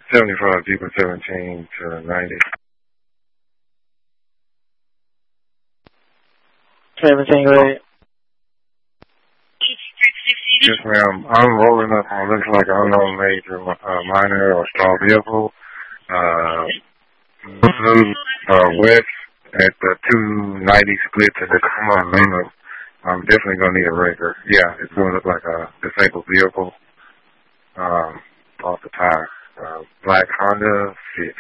75 Jeep 17 to 90. 17, go ahead. Yes, ma'am. I'm rolling up on looks like an unknown major minor or small vehicle. West at the 290 split to the Tacoma Lima. I'm definitely going to need a wrecker. Yeah, it's going to look like a disabled vehicle off the tire. Black Honda Fit.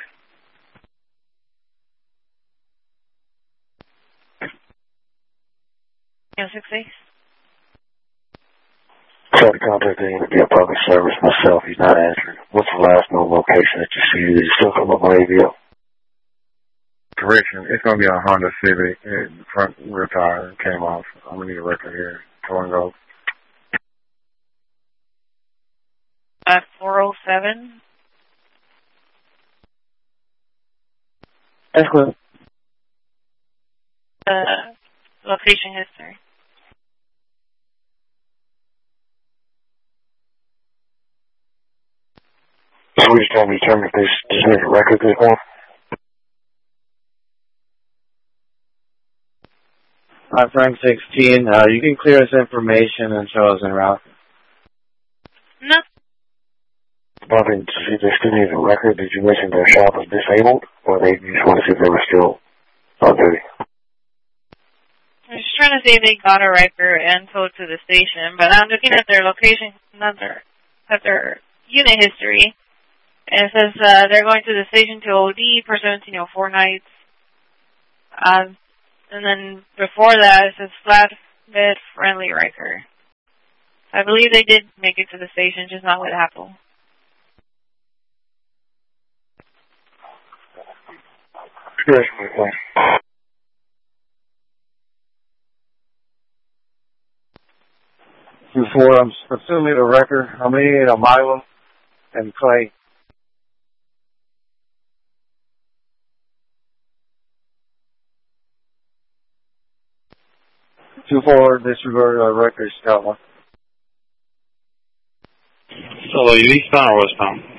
Yeah, 6-8. Tried to contact him via public service myself. He's not answering. What's the last known location that you see? Did he still come up my AVL? Correction, it's going to be a Honda Civic. The front rear tire came off. I'm going to need a record here. Go and go. 407. That's good. Location history. So we just trying to determine if this just make a record this one? Frank 16, you can clear this information and show us en route. No. Bobby, to see if they still need a record, did you mention their shop was disabled, or they just want to see if they were still on duty? I'm just trying to say they got a record and towed to the station, but I'm looking at their location, at their unit history, and it says they're going to the station to OD per 1704 nights. And then before that, it says flatbed friendly Riker. I believe they did make it to the station, just not with Apple. Yes, Before I'm assuming a record, how many in a Milo and Clay? 2-4, disregard our records, Scotland. So, are you eastbound or westbound?